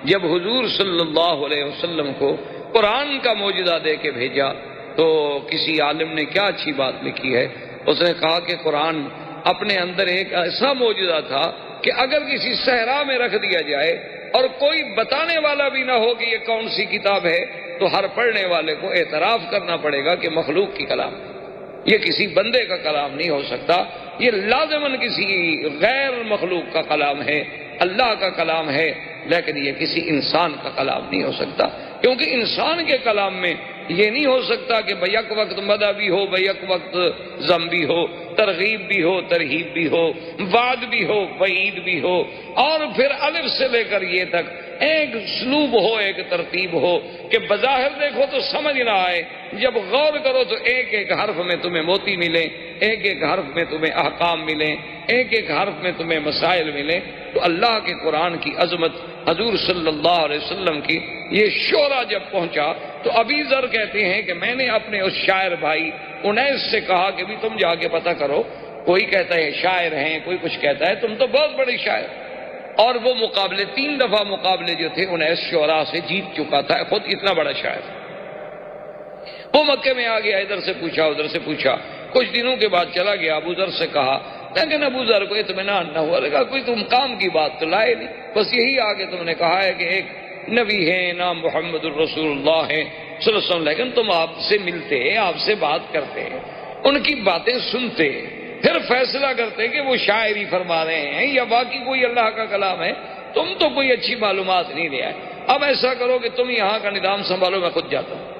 جب حضور صلی اللہ علیہ وسلم کو قرآن کا معجزہ دے کے بھیجا تو کسی عالم نے کیا اچھی بات لکھی ہے، اس نے کہا کہ قرآن اپنے اندر ایک ایسا معجزہ تھا کہ اگر کسی صحرا میں رکھ دیا جائے اور کوئی بتانے والا بھی نہ ہو کہ یہ کون سی کتاب ہے تو ہر پڑھنے والے کو اعتراف کرنا پڑے گا کہ مخلوق کی کلام، یہ کسی بندے کا کلام نہیں ہو سکتا، یہ لازماً کسی غیر مخلوق کا کلام ہے، اللہ کا کلام ہے، لیکن یہ کسی انسان کا کلام نہیں ہو سکتا، کیونکہ انسان کے کلام میں یہ نہیں ہو سکتا کہ بیک وقت مدح بھی ہو، بیک وقت ذم بھی ہو، ترغیب بھی ہو، ترہیب بھی ہو، وعد بھی ہو، وعید بھی ہو، اور پھر الف سے لے کر یہ تک ایک اسلوب ہو، ایک ترتیب ہو کہ بظاہر دیکھو تو سمجھ نہ آئے، جب غور کرو تو ایک ایک حرف میں تمہیں موتی ملے، ایک ایک حرف میں تمہیں احکام ملیں، ایک ایک حرف میں تمہیں مسائل ملیں۔ تو اللہ کے قرآن کی عظمت، حضور صلی اللہ علیہ وسلم کی یہ شعرا جب پہنچا تو ابی ذر کہتے ہیں کہ میں نے اپنے اس شاعر بھائی انیس سے کہا کہ بھی تم جا کے پتہ کرو، کوئی کہتا ہے شاعر ہیں، کوئی کچھ کہتا ہے، تم تو بہت بڑے شاعر۔ اور وہ مقابلے 3 دفعہ مقابلے جو تھے انیس شعراء سے جیت چکا تھا، خود اتنا بڑا شاعر۔ وہ مکے میں آ گیا، ادھر سے پوچھا ادھر سے پوچھا، کچھ دنوں کے بعد چلا گیا، ابو ذر سے کہا، لیکن ابو ذر کو اطمینان نہ ہوا، لگا کوئی تم کام کی بات تو لائے نہیں، بس یہی آگے تم نے کہا ہے کہ ایک نبی ہے، نام محمد الرسول اللہ ہے صلی اللہ علیہ وسلم، لیکن تم آپ سے ملتے، آپ سے بات کرتے، ان کی باتیں سنتے، پھر فیصلہ کرتے کہ وہ شاعری فرما رہے ہیں یا باقی کوئی اللہ کا کلام ہے، تم تو کوئی اچھی معلومات نہیں لے آئے، اب ایسا کرو کہ تم یہاں کا نظام سنبھالو، میں خود جاتا ہوں۔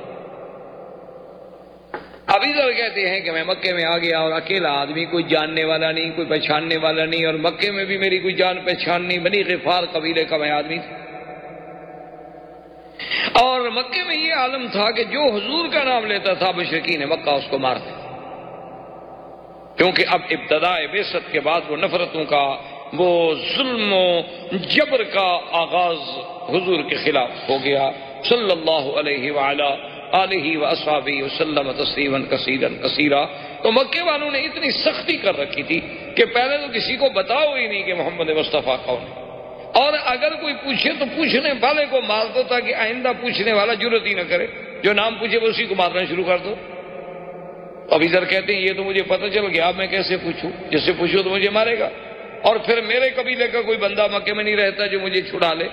ابھی ذر کہتے ہیں کہ میں مکے میں آ گیا اور اکیلا آدمی، کوئی جاننے والا نہیں، کوئی پہچاننے والا نہیں، اور مکے میں بھی میری کوئی جان پہچان نہیں، بنی غفار قبیلے کا میں آدمی تھا، اور مکے میں یہ عالم تھا کہ جو حضور کا نام لیتا تھا مشرکین مکہ اس کو مارتے، کیونکہ اب ابتداء بعثت کے بعد وہ نفرتوں کا، وہ ظلم و جبر کا آغاز حضور کے خلاف ہو گیا صلی اللہ علیہ وعلا آلہ واصحابہ وسلم تسلیما کثیرا کثیرا۔ تو مکے والوں نے اتنی سختی کر رکھی تھی کہ پہلے تو کسی کو بتاؤ ہی نہیں کہ محمد مصطفیٰ کون ہے، اور اگر کوئی پوچھے تو پوچھنے والے کو مار دو تاکہ آئندہ پوچھنے والا جرت ہی نہ کرے، جو نام پوچھے وہ اسی کو مارنا شروع کر دو۔ ابھی ذر کہتے ہیں یہ تو مجھے پتہ چل گیا، اب میں کیسے پوچھوں، جس سے پوچھو تو مجھے مارے گا، اور پھر میرے قبیلے کا کوئی بندہ مکے میں نہیں رہتا جو مجھے چھڑا لے۔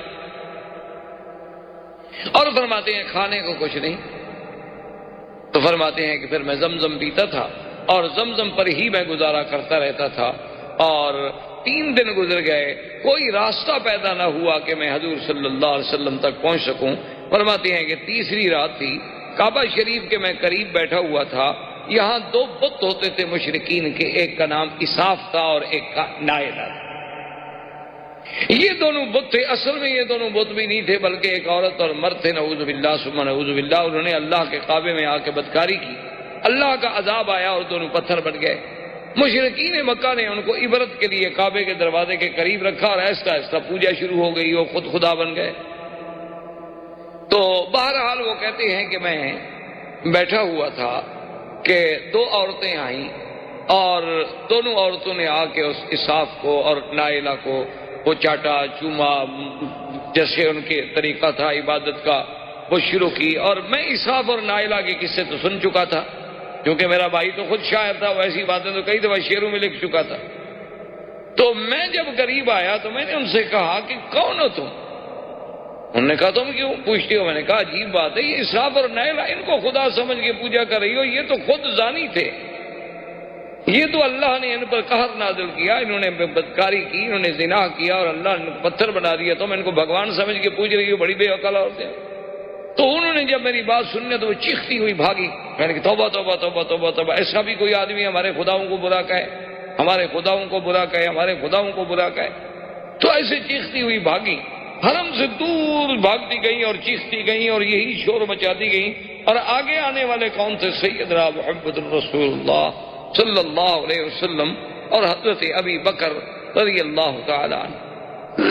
اور فرماتے ہیں کھانے کو کچھ نہیں، تو فرماتے ہیں کہ پھر میں زمزم پیتا تھا اور زمزم پر ہی میں گزارا کرتا رہتا تھا، اور 3 دن گزر گئے، کوئی راستہ پیدا نہ ہوا کہ میں حضور صلی اللہ علیہ وسلم تک پہنچ سکوں۔ فرماتے ہیں کہ تیسری رات تھی، کعبہ شریف کے میں قریب بیٹھا ہوا تھا، یہاں 2 بت ہوتے تھے مشرکین کے، ایک کا نام اساف تھا اور ایک کا نائلہ تھا۔ یہ دونوں بت تھے، اصل میں یہ دونوں بت بھی نہیں تھے بلکہ ایک عورت اور مرد تھے، نعوذ باللہ ثم نعوذ باللہ، انہوں نے اللہ کے کعبے میں آ کے بدکاری کی، اللہ کا عذاب آیا اور دونوں پتھر بن گئے۔ مشرکین مکہ نے ان کو عبرت کے لیے کعبے کے دروازے کے قریب رکھا اور آہستہ آہستہ پوجا شروع ہو گئی، وہ خود خدا بن گئے۔ تو بہرحال وہ کہتے ہیں کہ میں بیٹھا ہوا تھا کہ 2 عورتیں آئیں اور دونوں عورتوں نے آ کے اس اساف کو اور نائلہ کو وہ چاٹا چوما، جیسے ان کے طریقہ تھا عبادت کا وہ شروع کی، اور میں اساف اور نائلہ کے قصے تو سن چکا تھا کیونکہ میرا بھائی تو خود شاعر تھا، وہ ایسی باتیں تو کئی دفعہ شعروں میں لکھ چکا تھا۔ تو میں جب قریب آیا تو میں نے ان سے کہا کہ کون ہو تم؟ انہوں نے کہا تم کیوں پوچھتے ہو؟ میں نے کہا عجیب بات ہے، یہ اساف اور نائلہ ان کو خدا سمجھ کے پوجا کر رہی ہو، یہ تو خود زانی تھے، یہ تو اللہ نے ان پر قہر نازل کیا، انہوں نے بدکاری کی، انہوں نے زنا کیا اور اللہ نے پتھر بنا دیا، تم ان کو بھگوان سمجھ کے پوج رہی ہو، بڑی بے عقل عورتیں۔ تو انہوں نے جب میری بات سننے تو وہ چیختی ہوئی بھاگی، میں نے کہا توبہ توبہ توبہ توبہ توبہ، ایسا بھی کوئی آدمی ہمارے خداؤں کو برا کہے، ہمارے خداؤں کو برا کہے، ہمارے خداؤں کو برا کہے۔ تو ایسے چیختی ہوئی بھاگی، حرم سے دور بھاگتی گئی اور چیختی گئی اور یہی شور مچاتی گئی، اور آگے آنے والے کون تھے؟ سیدنا محمد الرسول اللہ صلی اللہ علیہ وسلم اور حضرت ابی بکر رضی اللہ تعالی عنہ۔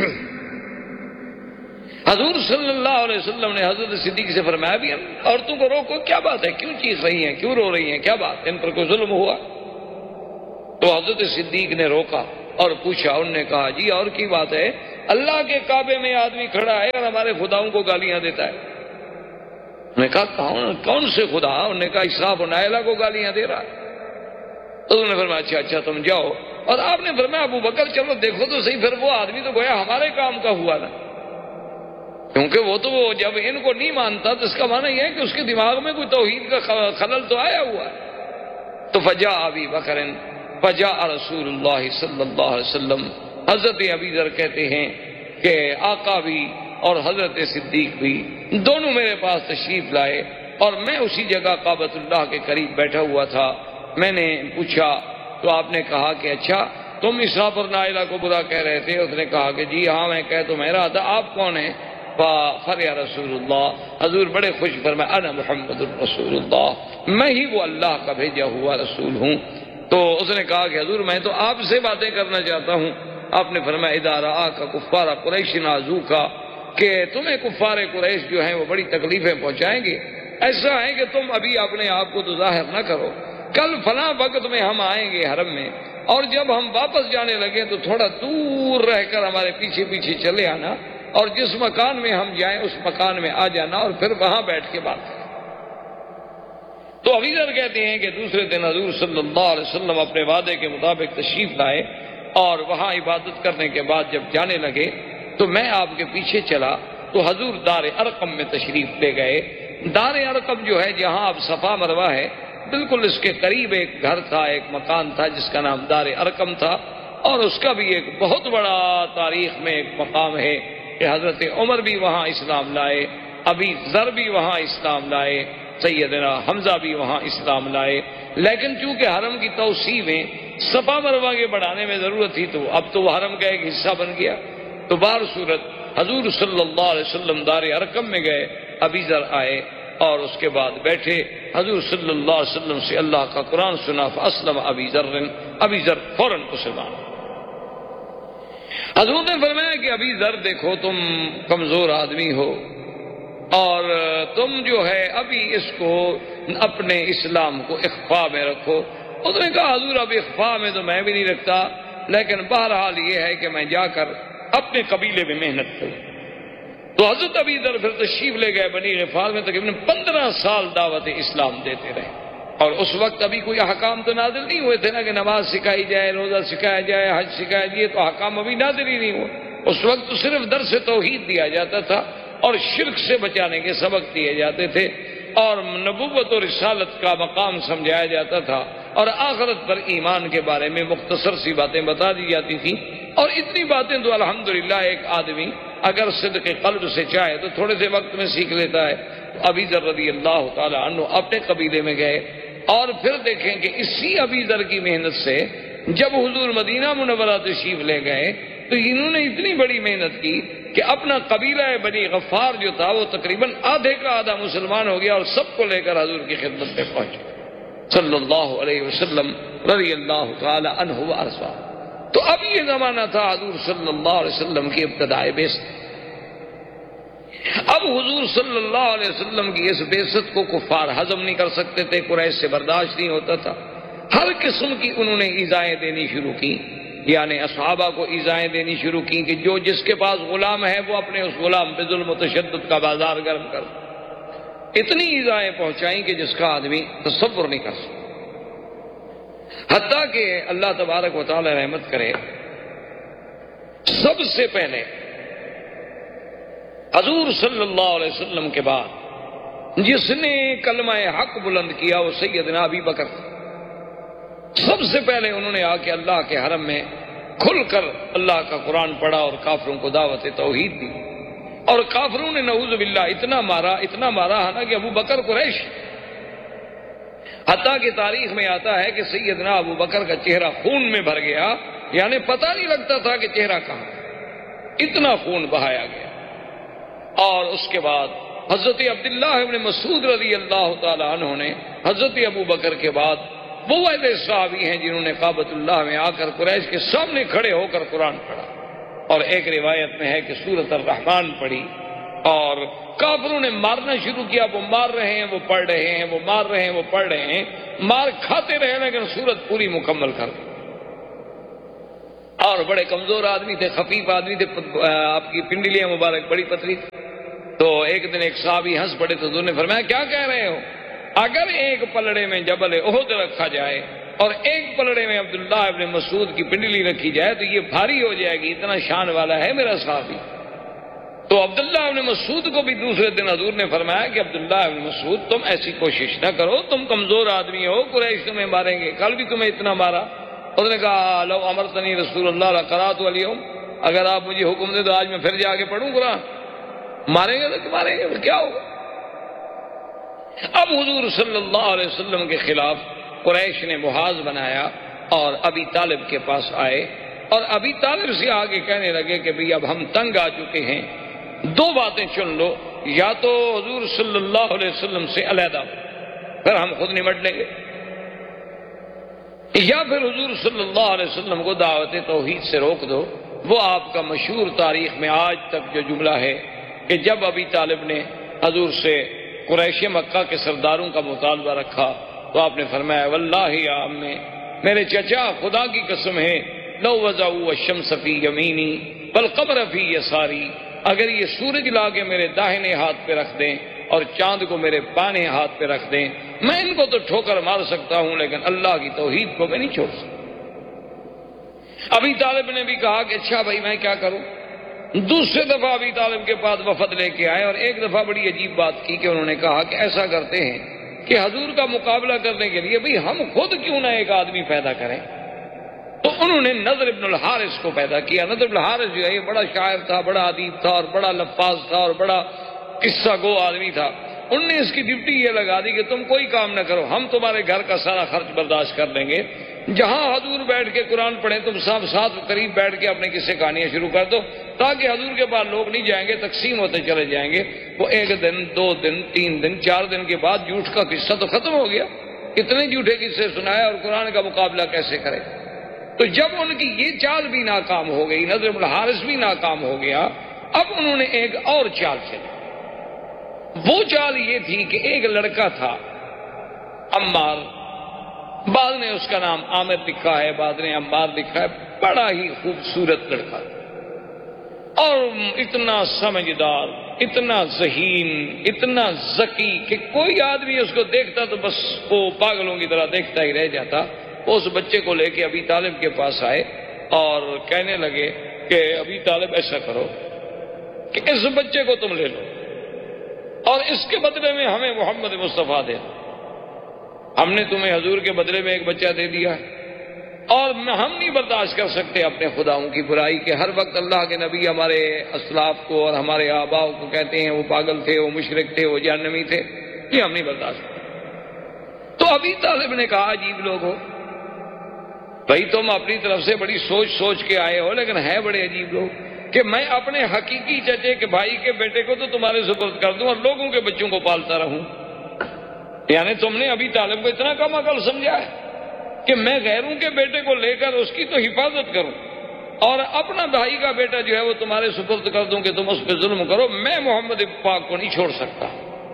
حضور صلی اللہ علیہ وسلم نے حضرت صدیق سے فرمایا بھی عورتوں کو روکو، کیا بات ہے، کیوں چیخ رہی ہیں، کیوں رو رہی ہیں، کیا بات، ان پر کوئی ظلم ہوا؟ تو حضرت صدیق نے روکا اور پوچھا، انہوں نے کہا جی اور کی بات ہے اللہ کے کعبے میں آدمی کھڑا ہے اور ہمارے خداؤں کو گالیاں دیتا ہے۔ انہوں نے کہا کون سے خدا؟ انہوں نے کہا اسراف و نائلہ کو گالیاں دے رہا ہے۔ تو انہوں نے فرمایا اچھا تم جاؤ، اور آپ نے فرمایا ابو بکر چلو دیکھو تو صحیح، پھر وہ آدمی تو گویا ہمارے کام کا ہوا نا، کیونکہ وہ تو جب ان کو نہیں مانتا تو اس کا معنی یہ ہے کہ اس کے دماغ میں کوئی توحید کا خلل تو آیا ہوا ہے۔ تو فجاء ابی بکر فجاء رسول اللہ صلی اللہ علیہ وسلم، حضرت ابی ذر کہتے ہیں کہ آقا بھی اور حضرت صدیق بھی دونوں میرے پاس تشریف لائے، اور میں اسی جگہ کعبۃ اللہ کے قریب بیٹھا ہوا تھا۔ میں نے پوچھا تو آپ نے کہا کہ اچھا تم اسراف اور نائلہ کو برا کہہ رہے تھے؟ اس نے کہا کہ جی ہاں میں کہہ تو میں رہا تھا، آپ کون ہیں؟ فریا رسول اللہ، حضور بڑے خوش فرمائے انا محمد الرسول اللہ، میں ہی وہ اللہ کا بھیجا ہوا رسول ہوں۔ تو اس نے کہا کہ حضور میں تو آپ سے باتیں کرنا چاہتا ہوں۔ آپ نے فرمایا اذا رآک کفار قریش نازوکا، کہ تمہیں کفار قریش جو ہیں وہ بڑی تکلیفیں پہنچائیں گے، ایسا ہے کہ تم ابھی اپنے آپ کو تو ظاہر نہ کرو، کل فلاں وقت میں ہم آئیں گے حرم میں، اور جب ہم واپس جانے لگے تو تھوڑا دور رہ کر ہمارے پیچھے پیچھے چلے آنا، اور جس مکان میں ہم جائیں اس مکان میں آ جانا، اور پھر وہاں بیٹھ کے بات کریں۔ تو ابو ذر کہتے ہیں کہ دوسرے دن حضور صلی اللہ علیہ وسلم اپنے وعدے کے مطابق تشریف لائے، اور وہاں عبادت کرنے کے بعد جب جانے لگے تو میں آپ کے پیچھے چلا، تو حضور دار ارقم میں تشریف لے گئے۔ دار ارقم جو ہے جہاں اب صفا مروہ ہے، بالکل اس کے قریب ایک گھر تھا، ایک مکان تھا جس کا نام دار ارقم تھا، اور اس کا بھی ایک بہت بڑا تاریخ میں ایک مقام ہے کہ حضرت عمر بھی وہاں اسلام لائے، ابی ذر بھی وہاں اسلام لائے، سیدنا حمزہ بھی وہاں اسلام لائے، لیکن چونکہ حرم کی توسیع میں صفا مروہ کے بڑھانے میں ضرورت تھی، تو اب تو وہ حرم کا ایک حصہ بن گیا۔ تو بہر صورت حضور صلی اللہ علیہ وسلم دار ارقم میں گئے، ابی ذر آئے اور اس کے بعد بیٹھے، حضور صلی اللہ علیہ وسلم سے اللہ کا قرآن سنا، فاسلم ابی ذر فوراً مسلمان۔ حضور نے فرمایا کہ ابی ذر دیکھو تم کمزور آدمی ہو، اور تم جو ہے ابھی اس کو اپنے اسلام کو اخفاء میں رکھو۔ اس نے کہا حضور اب اخفاء میں تو میں بھی نہیں رکھتا، لیکن بہرحال یہ ہے کہ میں جا کر اپنے قبیلے میں محنت کروں۔ تو حضرت ابی ذر پھر تشریف لے گئے بنی غفار میں، تقریباً 15 سال دعوت اسلام دیتے رہے، اور اس وقت ابھی کوئی احکام تو نازل نہیں ہوئے تھے نا کہ نماز سکھائی جائے، روزہ سکھایا جائے، حج سکھایا جائے، تو احکام ابھی نازل ہی نہیں ہوئے۔ اس وقت تو صرف درس توحید دیا جاتا تھا، اور شرک سے بچانے کے سبق دیے جاتے تھے، اور نبوت اور رسالت کا مقام سمجھایا جاتا تھا، اور آخرت پر ایمان کے بارے میں مختصر سی باتیں بتا دی جاتی تھیں۔ اور اتنی باتیں تو الحمدللہ ایک آدمی اگر صدق قلب سے چاہے تو تھوڑے سے وقت میں سیکھ لیتا ہے۔ تو ابی ذر رضی اللہ تعالی عنہ اپنے قبیلے میں گئے، اور پھر دیکھیں کہ اسی ابی ذر کی محنت سے جب حضور مدینہ منورہ تشریف لے گئے تو انہوں نے اتنی بڑی محنت کی کہ اپنا قبیلہ بنی غفار جو تھا وہ تقریباً آدھے کا آدھا مسلمان ہو گیا، اور سب کو لے کر حضور کی خدمت میں پہنچے صلی اللہ علیہ وسلم رضی اللہ تعالی عنہ وارضا۔ تو اب یہ زمانہ تھا حضور صلی اللہ علیہ وسلم کی ابتدائے بعثت۔ اب حضور صلی اللہ علیہ وسلم کی اس بعثت کو کفار ہضم نہیں کر سکتے تھے، قریش سے برداشت نہیں ہوتا تھا، ہر قسم کی انہوں نے ایذائیں دینی شروع کی، یعنی اصحابہ کو ایذائیں دینی شروع کی کہ جو جس کے پاس غلام ہے وہ اپنے اس غلام پہ ظلم و تشدد کا بازار گرم کر، اتنی ایذائیں پہنچائیں کہ جس کا آدمی تصور نہیں کر سکتا۔ حتیٰ کہ اللہ تبارک و تعالی رحمت کرے، سب سے پہلے حضور صلی اللہ علیہ وسلم کے بعد جس نے کلمہ حق بلند کیا وہ سیدنا ابی بکر تھا۔ سب سے پہلے انہوں نے آ کے اللہ کے حرم میں کھل کر اللہ کا قرآن پڑھا اور کافروں کو دعوت توحید دی، اور کافروں نے نعوذ باللہ اتنا مارا ہے نا کہ ابو بکر قریش، حتیٰ کہ تاریخ میں آتا ہے کہ سیدنا ابو بکر کا چہرہ خون میں بھر گیا، یعنی پتہ نہیں لگتا تھا کہ چہرہ کہاں، اتنا خون بہایا گیا۔ اور اس کے بعد حضرت عبداللہ ابن مسعود رضی اللہ تعالی عنہ نے حضرت ابو بکر کے بعد وہ ایسے صحابی ہیں جنہوں نے کعبۃ اللہ میں آ کر قریش کے سامنے کھڑے ہو کر قرآن پڑھا، اور ایک روایت میں ہے کہ سورۃ الرحمن پڑھی، اور کافروں نے مارنا شروع کیا، وہ مار رہے ہیں وہ پڑھ رہے ہیں، وہ مار رہے ہیں وہ پڑھ رہے ہیں، مار کھاتے رہے لیکن سورت پوری مکمل کر دی۔ اور بڑے کمزور آدمی تھے، خفیف آدمی تھے، آپ کی پنڈلیاں مبارک بڑی پتلی تھی۔ تو ایک دن ایک صحابی ہنس پڑے تو حضور نے فرمایا کیا کہہ رہے ہو؟ اگر ایک پلڑے میں جبل احد رکھا جائے اور ایک پلڑے میں عبداللہ ابن مسعود کی پنڈلی رکھی جائے تو یہ بھاری ہو جائے گی، اتنا شان والا ہے میرا صحابی۔ تو عبداللہ ابن مسعود کو بھی دوسرے دن حضور نے فرمایا کہ عبداللہ ابن مسعود تم ایسی کوشش نہ کرو، تم کمزور آدمی ہو، قریش تمہیں ماریں گے، کل بھی تمہیں اتنا مارا۔ اس نے کہا لو امرتنی رسول اللہ لقرأت اليوم، اگر آپ مجھے حکم دے تو آج میں پھر جا کے پڑھوں قرآن۔ ماریں گے تو ماریں گے، کیا ہوگا؟ اب حضور صلی اللہ علیہ وسلم کے خلاف قریش نے محاذ بنایا اور ابی طالب کے پاس آئے اور ابی طالب سے آگے کہنے لگے کہ بھئی اب ہم تنگ آ چکے ہیں، دو باتیں چن لو، یا تو حضور صلی اللہ علیہ وسلم سے علیحدہ پھر ہم خود نمٹ لیں گے، یا پھر حضور صلی اللہ علیہ وسلم کو دعوت توحید سے روک دو۔ وہ آپ کا مشہور تاریخ میں آج تک جو جملہ ہے کہ جب ابی طالب نے حضور سے قریش مکہ کے سرداروں کا مطالبہ رکھا تو آپ نے فرمایا واللہ یا عمی، میرے چچا خدا کی قسم ہے، لو وضعوا الشمس فی یمینی والقمر فی یساری، اگر یہ سورج لا کے میرے داہنے ہاتھ پہ رکھ دیں اور چاند کو میرے بائیں ہاتھ پہ رکھ دیں، میں ان کو تو ٹھوکر مار سکتا ہوں لیکن اللہ کی توحید کو میں نہیں چھوڑ سکتا۔ ابی طالب نے بھی کہا کہ اچھا بھائی میں کیا کروں؟ دوسرے دفعہ ابی طالب کے پاس وفد لے کے آئے اور ایک دفعہ بڑی عجیب بات کی کہ انہوں نے کہا کہ ایسا کرتے ہیں کہ حضور کا مقابلہ کرنے کے لیے بھئی ہم خود کیوں نہ ایک آدمی پیدا کریں۔ تو انہوں نے نضر ابن الحارث کو پیدا کیا۔ نضر ابن الحارث جو ہے یہ بڑا شاعر تھا، بڑا ادیب تھا اور بڑا لفاظ تھا اور بڑا قصہ گو آدمی تھا۔ انہوں نے اس کی ڈیوٹی یہ لگا دی کہ تم کوئی کام نہ کرو، ہم تمہارے گھر کا سارا خرچ برداشت کر لیں گے، جہاں حضور بیٹھ کے قرآن پڑھیں تم سب ساتھ قریب بیٹھ کے اپنے قصے کہانیاں شروع کر دو، تاکہ حضور کے پاس لوگ نہیں جائیں گے، تقسیم ہوتے چلے جائیں گے۔ وہ ایک دن، 2 دن، 3 دن، 4 دن کے بعد جھوٹ کا قصہ تو ختم ہو گیا، اتنے جھوٹے قصے سنائے اور قرآن کا مقابلہ کیسے کرے۔ تو جب ان کی یہ چال بھی ناکام ہو گئی، نضر بن الحارث بھی ناکام ہو گیا، اب انہوں نے ایک اور چال چلی۔ وہ چال یہ تھی کہ ایک لڑکا تھا عمار، بعض نے اس کا نام عامر لکھا ہے، بعض نے عمار لکھا ہے، بڑا ہی خوبصورت لڑکا اور اتنا سمجھدار، اتنا ذہین، اتنا ذکی کہ کوئی آدمی اس کو دیکھتا تو بس وہ پاگلوں کی طرح دیکھتا ہی رہ جاتا۔ وہ اس بچے کو لے کے ابی طالب کے پاس آئے اور کہنے لگے کہ ابی طالب ایسا کرو کہ اس بچے کو تم لے لو اور اس کے بدلے میں ہمیں محمد مصطفیٰ دے دو، ہم نے تمہیں حضور کے بدلے میں ایک بچہ دے دیا اور ہم نہیں برداشت کر سکتے اپنے خداؤں کی برائی کہ ہر وقت اللہ کے نبی ہمارے اسلاف کو اور ہمارے آباؤں کو کہتے ہیں وہ پاگل تھے، وہ مشرک تھے، وہ جہنمی تھے، یہ ہم نہیں برداشت کرتے۔ تو ابی طالب نے کہا عجیب لوگ ہو بھائی، تم اپنی طرف سے بڑی سوچ کے آئے ہو، لیکن ہے بڑے عجیب لوگ کہ میں اپنے حقیقی چچے کے بھائی کے بیٹے کو تو تمہارے سپرد کر دوں اور لوگوں کے بچوں کو پالتا رہوں۔ یعنی تم نے ابی طالب کو اتنا کم عقل سمجھا ہے کہ میں غیروں کے بیٹے کو لے کر اس کی تو حفاظت کروں اور اپنا بھائی کا بیٹا جو ہے وہ تمہارے سپرد کر دوں کہ تم اس پہ ظلم کرو۔ میں محمد پاک کو نہیں چھوڑ سکتا۔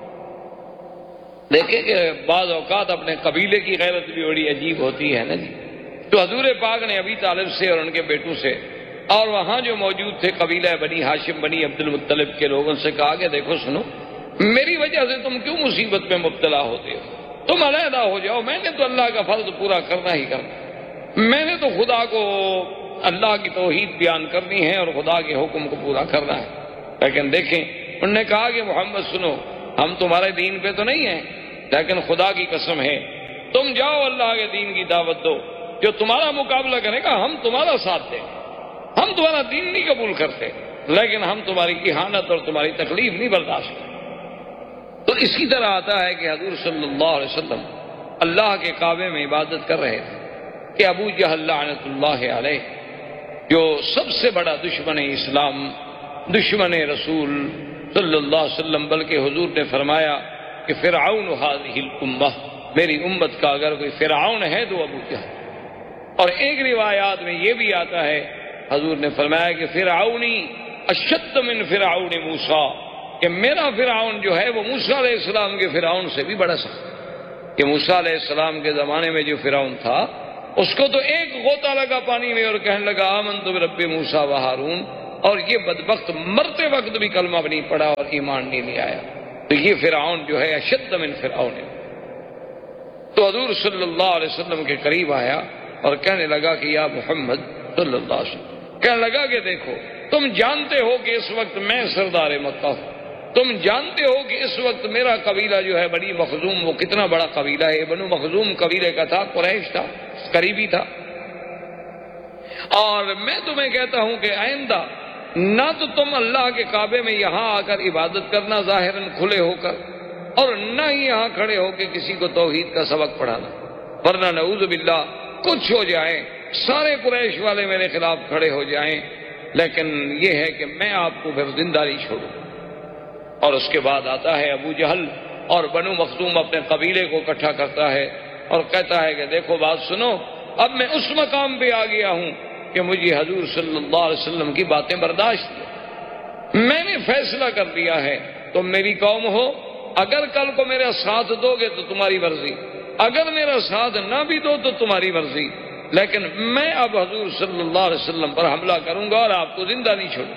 دیکھیں کہ بعض اوقات اپنے قبیلے کی غیرت بھی بڑی عجیب ہوتی ہے نا جی۔ تو حضور پاک نے ابی طالب سے اور ان کے بیٹوں سے اور وہاں جو موجود تھے قبیلہ بنی ہاشم بنی عبد المطلب کے لوگوں سے کہا کہ دیکھو سنو، میری وجہ سے تم کیوں مصیبت میں مبتلا ہوتے ہو؟ تم علیحدہ ہو جاؤ، میں نے تو اللہ کا فرض پورا کرنا ہی کرنا، میں نے تو خدا کو اللہ کی توحید بیان کرنی ہے اور خدا کے حکم کو پورا کرنا ہے۔ لیکن دیکھیں انہوں نے کہا کہ محمد سنو، ہم تمہارے دین پہ تو نہیں ہیں، لیکن خدا کی قسم ہے تم جاؤ اللہ کے دین کی دعوت دو، جو تمہارا مقابلہ کرے گا ہم تمہارا ساتھ دیں، ہم تمہارا دین نہیں قبول کرتے لیکن ہم تمہاری اہانت اور تمہاری تکلیف نہیں برداشت کرتے۔ تو اس کی طرح آتا ہے کہ حضور صلی اللہ علیہ وسلم اللہ کے کعبے میں عبادت کر رہے تھے کہ ابو جہل لعنت اللہ علیہ، جو سب سے بڑا دشمن اسلام، دشمن رسول صلی اللہ علیہ وسلم، بلکہ حضور نے فرمایا کہ فرعون هذه الامہ، میری امت کا اگر کوئی فرعون ہے تو ابو جہل۔ اور ایک روایات میں یہ بھی آتا ہے حضور نے فرمایا کہ فرعونی اشد من فرعون موسیٰ، کہ میرا فرعون جو ہے وہ موسیٰ علیہ السلام کے فرعون سے بھی بڑا سخت، کہ موسیٰ علیہ السلام کے زمانے میں جو فرعون تھا اس کو تو ایک غوطہ لگا پانی میں اور کہنے لگا آمنت برب موسیٰ و ہارون، اور یہ بدبخت مرتے وقت بھی کلمہ بھی نہیں پڑھا اور ایمان نہیں لے آیا۔ تو یہ فرعون جو ہے اشد من فرعون ہے۔ تو حضور صلی اللہ علیہ وسلم کے قریب آیا اور کہنے لگا کہ یا محمد صلی اللہ علیہ وسلم، کہنے لگا کہ دیکھو تم جانتے ہو کہ اس وقت میں سردار مکہ ہوں، تم جانتے ہو کہ اس وقت میرا قبیلہ جو ہے بنی مخزوم، وہ کتنا بڑا قبیلہ ہے، بنو مخزوم قبیلے کا تھا، قریش تھا، قریبی تھا، اور میں تمہیں کہتا ہوں کہ آئندہ نہ تو تم اللہ کے کعبے میں یہاں آ کر عبادت کرنا ظاہراً کھلے ہو کر، اور نہ ہی یہاں کھڑے ہو کے کسی کو توحید کا سبق پڑھانا، ورنہ نعوذ باللہ کچھ ہو جائے، سارے قریش والے میرے خلاف کھڑے ہو جائیں، لیکن یہ ہے کہ میں آپ کو پھر زندہ نہیں چھوڑوں۔ اور اس کے بعد آتا ہے ابو جہل اور بنو مخزوم اپنے قبیلے کو اکٹھا کرتا ہے اور کہتا ہے کہ دیکھو بات سنو، اب میں اس مقام پہ آ گیا ہوں کہ مجھے حضور صلی اللہ علیہ وسلم کی باتیں برداشت ہیں، میں نے فیصلہ کر لیا ہے، تم میری قوم ہو، اگر کل کو میرا ساتھ دو گے تو تمہاری مرضی، اگر میرا ساتھ نہ بھی دو تو تمہاری مرضی، لیکن میں اب حضور صلی اللہ علیہ وسلم پر حملہ کروں گا اور آپ کو زندہ نہیں چھوڑوں۔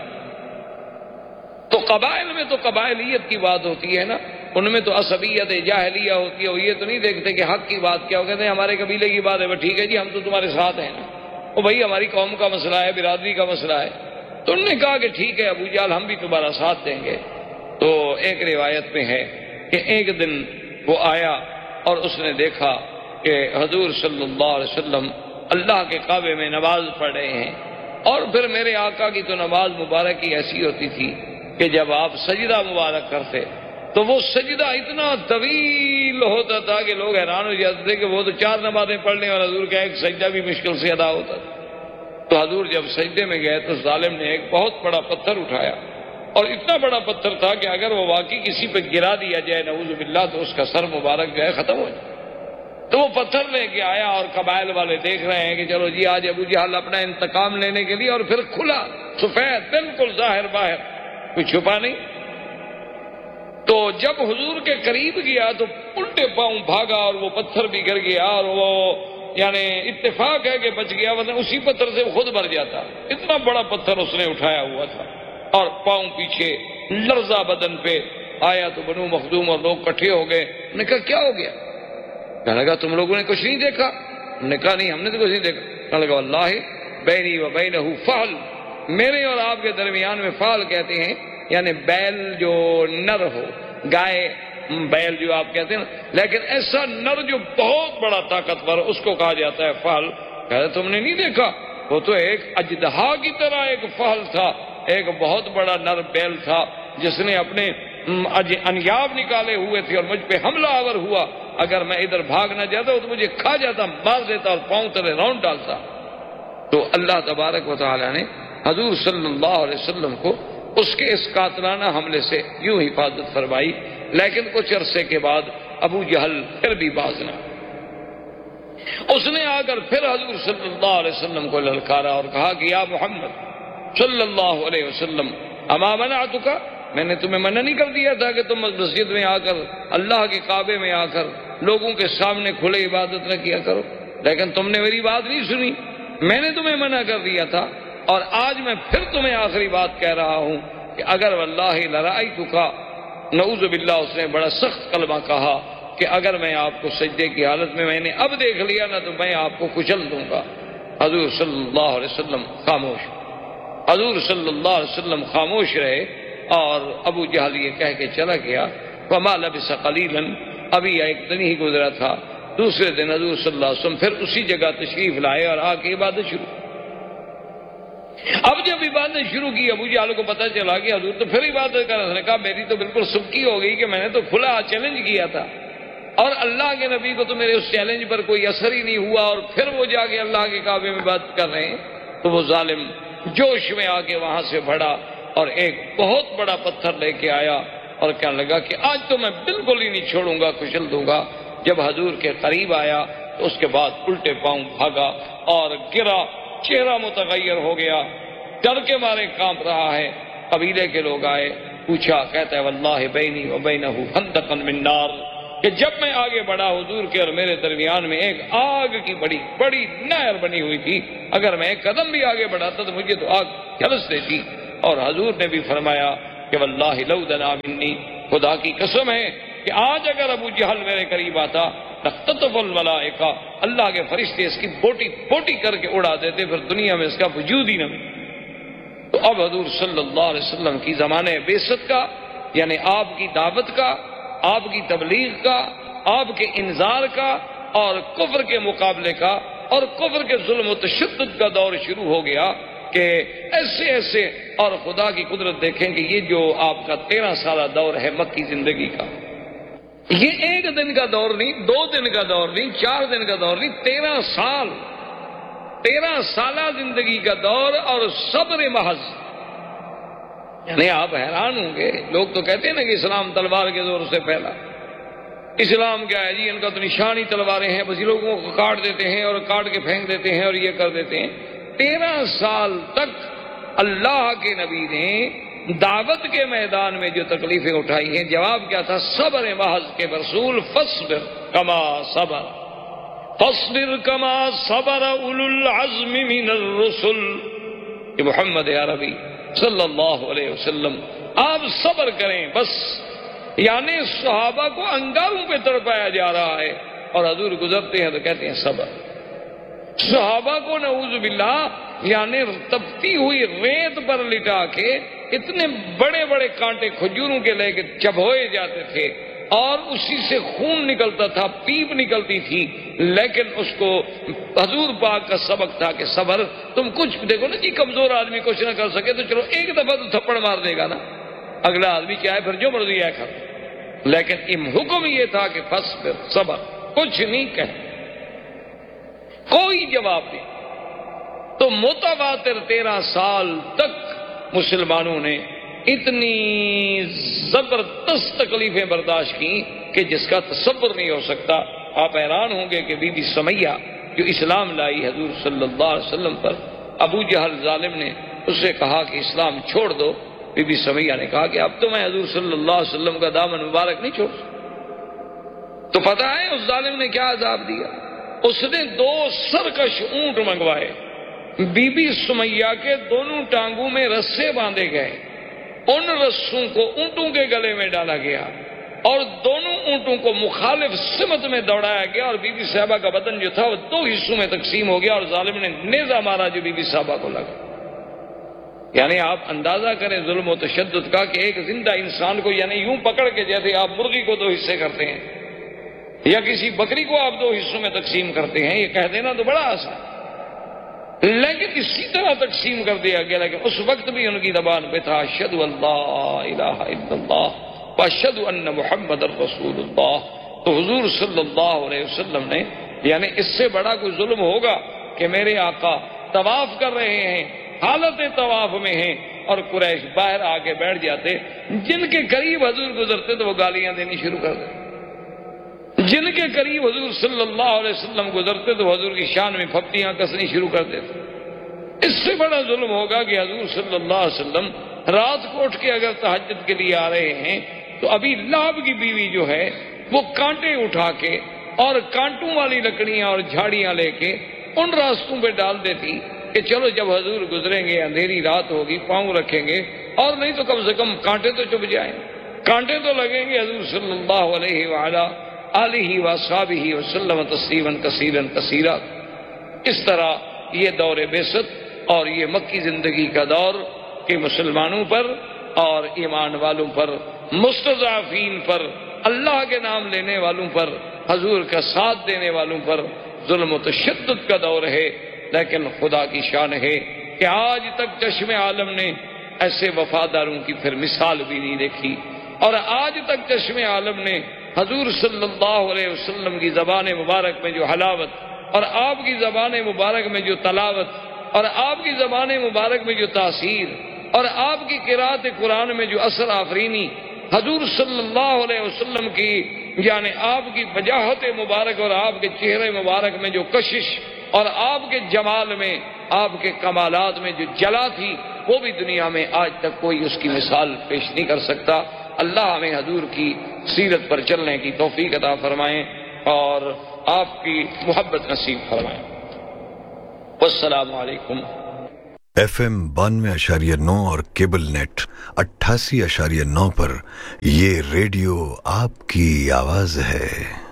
تو قبائل میں تو قبائلیت کی بات ہوتی ہے نا، ان میں تو عصبیت جاہلیہ ہوتی ہے، وہ یہ تو نہیں دیکھتے کہ حق کی بات کیا ہو، کہتے ہیں ہمارے قبیلے کی بات ہے، وہ ٹھیک ہے جی ہم تو تمہارے ساتھ ہیں نا، وہ بھائی ہماری قوم کا مسئلہ ہے، برادری کا مسئلہ ہے، تو انہوں نے کہا کہ ٹھیک ہے ابو جہل ہم بھی تمہارا ساتھ دیں گے۔ تو ایک روایت میں ہے کہ ایک دن وہ آیا اور اس نے دیکھا کہ حضور صلی اللہ علیہ وسلم اللہ کے کعبے میں نماز پڑھ رہے ہیں، اور پھر میرے آقا کی تو نماز مبارک کی ایسی ہوتی تھی کہ جب آپ سجدہ مبارک کرتے تو وہ سجدہ اتنا طویل ہوتا تھا کہ لوگ حیران ہو جاتے تھے کہ وہ تو 4 نمازیں پڑھنے اور حضور کا ایک سجدہ بھی مشکل سے ادا ہوتا تھا۔ تو حضور جب سجدے میں گئے تو ظالم نے ایک بہت بڑا پتھر اٹھایا، اور اتنا بڑا پتھر تھا کہ اگر وہ واقعی کسی پہ گرا دیا جائے نعوذ باللہ تو اس کا سر مبارک جو ہے ختم ہو جائے۔ تو وہ پتھر لے کے آیا اور قبائل والے دیکھ رہے ہیں کہ چلو جی آج ابو جہل اپنا انتقام لینے کے لیے، اور پھر کھلا سفید بالکل ظاہر باہر، کوئی چھپا نہیں۔ تو جب حضور کے قریب گیا تو الٹے پاؤں بھاگا اور وہ پتھر بھی گر گیا، اور وہ یعنی اتفاق ہے کہ بچ گیا، ورنہ اسی پتھر سے خود بھر جاتا، اتنا بڑا پتھر اس نے اٹھایا ہوا تھا، اور پاؤں پیچھے لرزہ بدن پہ آیا۔ تو بنو مخزوم اور لوگ کٹھے ہو گئے، انہوں نے کہا کیا ہو گیا؟ کہنے لگا تم لوگوں نے کچھ نہیں دیکھا؟ انہوں نے کہا نہیں ہم نے تو کچھ نہیں دیکھا۔ کہنے لگا واللہ بینی و بینہ فعل، میرے اور آپ کے درمیان میں فعل کہتے ہیں یعنی بیل جو نر ہو، گائے بیل جو آپ کہتے ہیں، لیکن ایسا نر جو بہت بڑا طاقتور اس کو کہا جاتا ہے فعل۔ کہتے تم نے نہیں دیکھا؟ وہ تو ایک اژدہا کی طرح ایک فعل تھا، ایک بہت بڑا نر بیل تھا جس نے اپنے انیاب نکالے ہوئے تھے اور مجھ پہ حملہ آور ہوا، اگر میں ادھر بھاگ نہ جاتا تو مجھے کھا جاتا، مار دیتا اور پاؤں تلے راؤنڈ ڈالتا۔ تو اللہ تبارک و تعالی نے حضور صلی اللہ علیہ وسلم کو اس کے اس قاتلانہ حملے سے یوں حفاظت فرمائی، لیکن کچھ عرصے کے بعد ابو جہل پھر بھی باز نہ، اس نے آ کر پھر حضور صلی اللہ علیہ وسلم کو للکارا اور کہا کہ یا محمد صلی اللہ علیہ وسلم اما منعتک، میں نے تمہیں منع نہیں کر دیا تھا کہ تم مسجد میں آ کر اللہ کے کعبے میں آ کر لوگوں کے سامنے کھلے عبادت نہ کیا کرو، لیکن تم نے میری بات نہیں سنی، میں نے تمہیں منع کر دیا تھا، اور آج میں پھر تمہیں آخری بات کہہ رہا ہوں کہ اگر واللہ لرأیتک، نعوذ باللہ اس نے بڑا سخت کلمہ کہا کہ اگر میں آپ کو سجدے کی حالت میں نے اب دیکھ لیا نا تو میں آپ کو کچل دوں گا۔ حضور صلی اللہ علیہ وسلم خاموش، حضور صلی اللہ علیہ وسلم خاموش رہے، اور ابو جہل یہ کہہ کے چلا گیا۔ وما لبث قلیلا، ابھی ایک دن ہی گزرا تھا، دوسرے دن حضور صلی اللہ علیہ وسلم پھر اسی جگہ تشریف لائے اور آ کے عبادت شروع۔ اب جب عبادت شروع کی ابو جہل کو پتہ چلا کہ حضور تو پھر عبادت کر رہے، اس نے کہا میری تو بالکل سبکی ہو گئی کہ میں نے تو کھلا چیلنج کیا تھا، اور اللہ کے نبی کو تو میرے اس چیلنج پر کوئی اثر ہی نہیں ہوا، اور پھر وہ جا کے اللہ کے کعبے میں عبادت کر رہے ہیں۔ تو وہ ظالم جوش میں آ کے وہاں سے بڑھا اور ایک بہت بڑا پتھر لے کے آیا اور کہنے لگا کہ آج تو میں بالکل ہی نہیں چھوڑوں گا، کچل دوں گا۔ جب حضور کے قریب آیا تو اس کے بعد الٹے پاؤں بھاگا اور گرا، چہرہ متغیر ہو گیا، ڈر کے مارے کانپ رہا ہے۔ قبیلے کے لوگ آئے، پوچھا، کہتا ہے واللہ بینی و بینہ خندقا من نار، کہ جب میں آگے بڑھا حضور کے اور میرے درمیان میں ایک آگ کی بڑی بڑی نہر بنی ہوئی تھی، اگر میں ایک قدم بھی آگے بڑھاتا تو مجھے تو آگ جھلس دیتی۔ اور حضور نے بھی فرمایا کہ واللہ لو دنا منی، خدا کی قسم ہے کہ آج اگر ابو جہل میرے قریب آتا لقتطف الملائکہ، اللہ کے فرشتے اس کی بوٹی بوٹی کر کے اڑا دیتے، پھر دنیا میں اس کا وجود ہی نہ ملتا۔ تو اب حضور صلی اللہ علیہ وسلم کی زمانے بعثت کا، یعنی آپ کی دعوت کا، آپ کی تبلیغ کا، آپ کے انذار کا اور کفر کے مقابلے کا اور کفر کے ظلم و تشدد کا دور شروع ہو گیا کہ ایسے ایسے، اور خدا کی قدرت دیکھیں کہ یہ جو آپ کا 13 سالہ دور ہے مکی زندگی کا، یہ ایک دن کا دور نہیں، 2 دن کا دور نہیں، 4 دن کا دور نہیں، 13 سال، 13 سالہ زندگی کا دور اور صبر محض۔ یعنی آپ حیران ہوں گے، لوگ تو کہتے ہیں نا کہ اسلام تلوار کے زور سے پھیلا، اسلام کیا ہے جی، ان کا تو نشانی تلواریں ہیں، بس یہ لوگوں کو کاٹ دیتے ہیں اور کاٹ کے پھینک دیتے ہیں اور یہ کر دیتے ہیں۔ 13 سال تک اللہ کے نبی نے دعوت کے میدان میں جو تکلیفیں اٹھائی ہیں، جواب کیا تھا؟ صبر محض کے رسول، فاصبر کما صبر، فاصبر کما صبر اولو العزم من الرسل۔ کہ محمد عربی صلی اللہ علیہ وسلم آپ صبر کریں بس، یعنی صحابہ کو انگاروں پہ تڑپایا جا رہا ہے اور حضور گزرتے ہیں تو کہتے ہیں صبر۔ صحابہ کو نعوذ باللہ یعنی تپتی ہوئی ریت پر لٹا کے اتنے بڑے بڑے کانٹے کھجوروں کے لے کے چبھوئے جاتے تھے اور اسی سے خون نکلتا تھا، پیپ نکلتی تھی، لیکن اس کو حضور پاک کا سبق تھا کہ صبر۔ تم کچھ دیکھو نا جی، کمزور آدمی کچھ نہ کر سکے تو چلو ایک دفعہ تو تھپڑ مار دے گا نا، اگلا آدمی کیا ہے پھر جو مرضی ہے کر، لیکن حکم یہ تھا کہ فاصبر، صبر، کچھ نہیں کہے، کوئی جواب نہیں۔ تو متواتر 13 سال تک مسلمانوں نے اتنی زبردست تکلیفیں برداشت کی کہ جس کا تصور نہیں ہو سکتا۔ آپ حیران ہوں گے کہ بی بی سمیہ جو اسلام لائی حضور صلی اللہ علیہ وسلم پر، ابو جہل ظالم نے اس سے کہا کہ اسلام چھوڑ دو، بی بی سمیہ نے کہا کہ اب تو میں حضور صلی اللہ علیہ وسلم کا دامن مبارک نہیں چھوڑ سکتا۔ تو پتہ ہے اس ظالم نے کیا عذاب دیا؟ اس نے 2 سرکش اونٹ منگوائے، بی بی سمیہ کے دونوں ٹانگوں میں رسے باندھے گئے، ان رسوں کو اونٹوں کے گلے میں ڈالا گیا اور دونوں اونٹوں کو مخالف سمت میں دوڑایا گیا، اور بی بی صاحبہ کا بدن جو تھا وہ 2 حصوں میں تقسیم ہو گیا اور ظالم نے نیزہ مارا جو بی بی صاحبہ کو لگا۔ یعنی آپ اندازہ کریں ظلم و تشدد کا کہ ایک زندہ انسان کو یعنی یوں پکڑ کے جیسے آپ مرغی کو 2 حصے کرتے ہیں یا کسی بکری کو آپ 2 حصوں میں تقسیم کرتے ہیں، یہ کہہ دینا تو بڑا آسان، لیکن اسی طرح تقسیم کر دیا گیا۔ لیکن اس وقت بھی ان کی زبان پہ تھا اشہد ان لا الہ الا اللہ واشہد ان محمد رسول اللہ۔ تو حضور صلی اللہ علیہ وسلم نے یعنی اس سے بڑا کوئی ظلم ہوگا کہ میرے آقا طواف کر رہے ہیں، حالت طواف میں ہیں اور قریش باہر آ کے بیٹھ جاتے، جن کے قریب حضور گزرتے تو وہ گالیاں دینی شروع کر دیتے، جن کے قریب حضور صلی اللہ علیہ وسلم گزرتے تو حضور کی شان میں پھپتیاں کسنی شروع کر دیتے۔ اس سے بڑا ظلم ہوگا کہ حضور صلی اللہ علیہ وسلم رات کو اٹھ کے اگر تہجد کے لیے آ رہے ہیں تو ابھی لہب کی بیوی جو ہے وہ کانٹے اٹھا کے اور کانٹوں والی لکڑیاں اور جھاڑیاں لے کے ان راستوں پہ ڈال دیتی کہ چلو جب حضور گزریں گے اندھیری رات ہوگی پاؤں رکھیں گے، اور نہیں تو کم سے کم کانٹے تو چبھ جائیں، کانٹے تو لگیں گے۔ حضور صلی اللہ علیہ وآلہ آلہ واصحابہ وسلم تسلیما کثیرا کثیرا۔ اس طرح یہ دور بعثت اور یہ مکی زندگی کا دور کہ مسلمانوں پر اور ایمان والوں پر، مستضعفین پر، اللہ کے نام لینے والوں پر، حضور کا ساتھ دینے والوں پر ظلم و تشدد کا دور ہے۔ لیکن خدا کی شان ہے کہ آج تک چشم عالم نے ایسے وفاداروں کی پھر مثال بھی نہیں دیکھی، اور آج تک چشم عالم نے حضور صلی اللہ علیہ وسلم کی زبان مبارک میں جو حلاوت اور آپ کی زبان مبارک میں جو تلاوت اور آپ کی زبان مبارک میں جو تاثیر اور آپ کی قرأت قرآن میں جو اثر آفرینی، حضور صلی اللہ علیہ وسلم کی یعنی آپ کی وجاہت مبارک اور آپ کے چہرے مبارک میں جو کشش اور آپ کے جمال میں، آپ کے کمالات میں جو جلا تھی، وہ بھی دنیا میں آج تک کوئی اس کی مثال پیش نہیں کر سکتا۔ اللہ ہمیں حضور کی سیرت پر چلنے کی توفیق عطا فرمائیں اور آپ کی محبت نصیب فرمائیں۔ والسلام علیکم۔ FM 92.9 اور کیبل نیٹ 88.9 پر یہ ریڈیو آپ کی آواز ہے۔